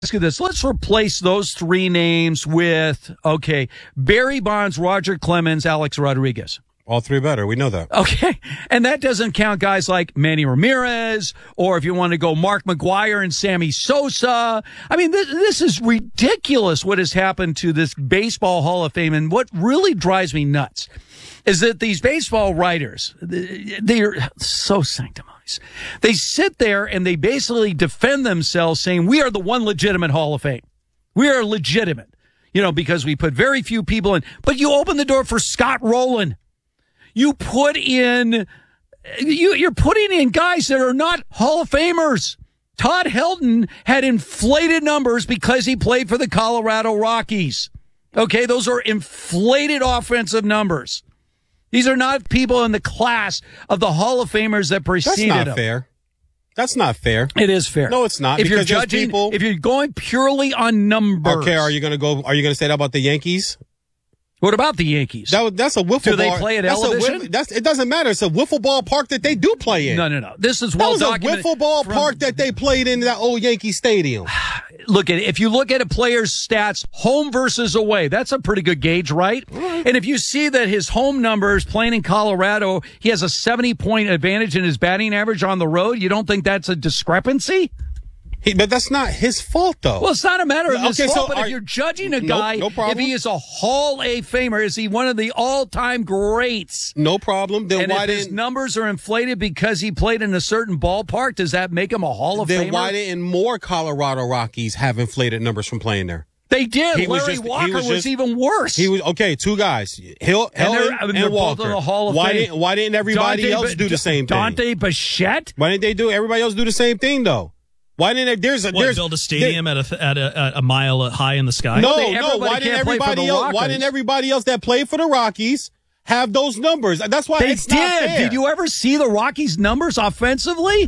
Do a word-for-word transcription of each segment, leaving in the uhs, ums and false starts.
ask you this. Let's replace those three names with, okay, Barry Bonds, Roger Clemens, Alex Rodriguez. All three better. We know that. Okay. And that doesn't count guys like Manny Ramirez, or if you want to go Mark McGwire and Sammy Sosa. I mean, this, this is ridiculous what has happened to this Baseball Hall of Fame. And what really drives me nuts is that these baseball writers, they are so sanctimonious. They sit there and they basically defend themselves saying, we are the one legitimate Hall of Fame. We are legitimate, you know, because we put very few people in. But you open the door for Scott Rowland. You put in, you, you're putting in guys that are not Hall of Famers. Todd Helton had inflated numbers because he played for the Colorado Rockies. Okay, those are inflated offensive numbers. These are not people in the class of the Hall of Famers that preceded them. That's not fair. That's not fair. It is fair. No, it's not. If you're because there's judging, people, if you're going purely on numbers. Okay, are you going to go? Are you going to say that about the Yankees? What about the Yankees? That, that's a wiffle do ball. they play at that's Elevation? A wiff, that's, it doesn't matter. It's a wiffle ball park that they do play in. No, no, no. This is well documented. That was documented. a wiffle ball from, park that they played in that old Yankee Stadium. Look at it. If you look at a player's stats, home versus away, that's a pretty good gauge, right? right? And if you see that his home numbers playing in Colorado, he has a seventy point advantage in his batting average on the road, you don't think that's a discrepancy? He, but that's not his fault, though. Well, it's not a matter of his okay, fault, so but are, if you're judging a no, guy, no problem. if he is a Hall A Famer, is he one of the all-time greats? No problem. Then and why if didn't, his numbers are inflated because he played in a certain ballpark, does that make him a Hall of then Famer? Then why didn't more Colorado Rockies have inflated numbers from playing there? They did. He Larry was just, Walker was, was just, even worse. He was okay. Two guys, Hill, and, Helen I mean, and Walker. Walker. The Hall of why Fame. didn't Why didn't everybody Dante, else do the same thing? Dante Bichette? Why didn't they do? Everybody else do the same thing though. Why didn't they, there's a what, there's build a stadium at a at a, a mile high in the sky? No, they, no. Why didn't everybody else? Why didn't everybody else that played for the Rockies have those numbers? That's why they it's did. Not fair. Did you ever see the Rockies' numbers offensively?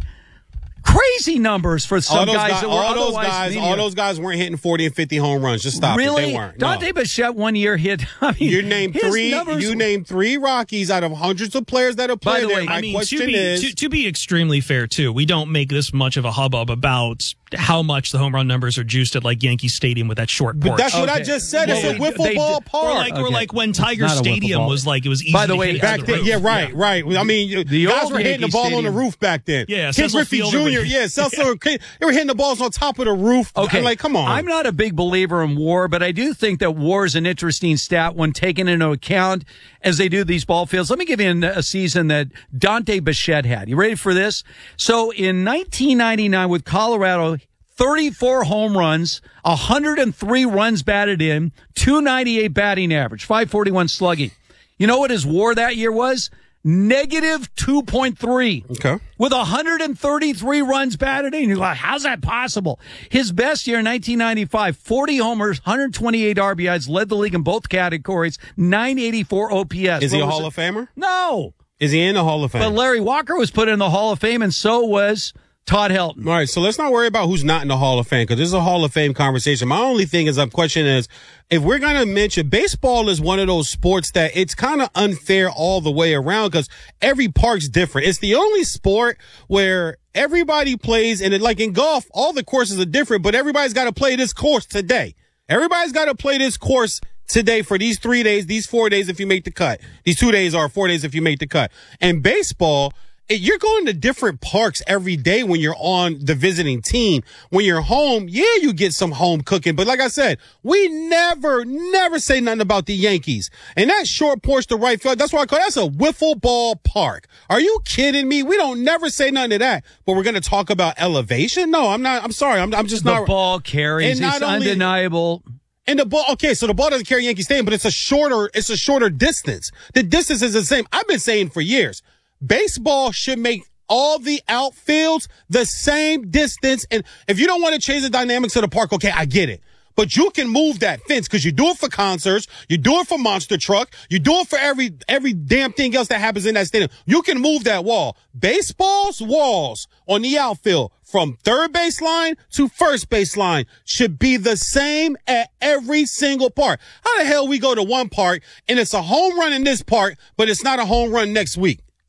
Crazy numbers for some all those guys, guys. that were all those otherwise guys. mediocre. All those guys weren't hitting forty and fifty home runs. Just stop really? it. They weren't. Dante no. Bichette one year hit. I mean, you named three. Numbers, you named three Rockies out of hundreds of players that have played By the there. way, My I mean, question to be, is, to, to be extremely fair, too, we don't make this much of a hubbub about how much the home run numbers are juiced at like Yankee Stadium with that short porch. But that's what Okay. I just said. Well, it's a they- wiffle they- ball Or park. like, or Okay. like when Tiger Not a wiffle Stadium ball. was like, it was easy By the to way, hit it Back to the then, roof. yeah, right, right. I mean, The guys old were hitting Yankee the ball Stadium. on the roof back then. Yeah, Ken Cecil Griffey Field Junior over- Yeah, Cecil, they were hitting the balls on top of the roof. Okay. I'm like, come on. I'm not a big believer in WAR, but I do think that WAR is an interesting stat when taken into account as they do these ball fields. Let me give you a season that Dante Bichette had. You ready for this? So in nineteen ninety-nine with Colorado, thirty-four home runs, one hundred three runs batted in, two ninety-eight batting average, five forty-one slugging. You know what his WAR that year was? Negative two point three. Okay. With one hundred thirty-three runs batted in. You're like, how's that possible? His best year, nineteen ninety-five, forty homers, one hundred twenty-eight R B Is, led the league in both categories, nine eighty-four O P S. Is he What a was Hall it? of Famer? No. Is he in the Hall of Fame? But Larry Walker was put in the Hall of Fame, and so was Todd Helton. All right, so let's not worry about who's not in the Hall of Fame because this is a Hall of Fame conversation. My only thing is, a question is, if we're going to mention baseball is one of those sports that it's kind of unfair all the way around because every park's different. It's the only sport where everybody plays, and it, like in golf, all the courses are different, but everybody's got to play this course today. Everybody's got to play this course today for these three days, these four days if you make the cut. These two days or four days if you make the cut. And baseball, you're going to different parks every day when you're on the visiting team. When you're home, yeah, you get some home cooking. But like I said, we never, never say nothing about the Yankees. And that short porch to right field, that's what I call that's a wiffle ball park. Are you kidding me? We don't never say nothing to that. But we're going to talk about elevation? No, I'm not. I'm sorry. I'm, I'm just The not. ball carries. And It's not only- undeniable. And the ball, okay, so the ball doesn't carry Yankee Stadium, but it's a shorter, it's a shorter distance. The distance is the same. I've been saying for years, baseball should make all the outfields the same distance. And if you don't want to change the dynamics of the park, okay, I get it. But you can move that fence because you do it for concerts, you do it for Monster Truck, you do it for every every damn thing else that happens in that stadium. You can move that wall. Baseball's walls on the outfield from third baseline to first baseline should be the same at every single park. How the hell we go to one park and it's a home run in this park, but it's not a home run next week?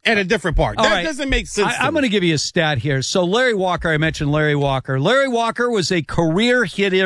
at a different park. All That right. doesn't make sense. I, I'm going to give you a stat here. So Larry Walker, I mentioned Larry Walker. Larry Walker was a career hitter